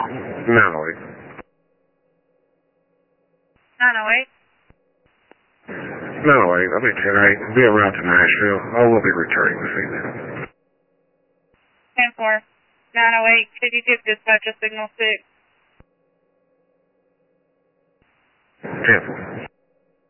908. 908. 908, I'll be 10-8. Be en route to Nashville. I will be returning this evening. 10-4. 908, could you give dispatch a signal 6? 10-4.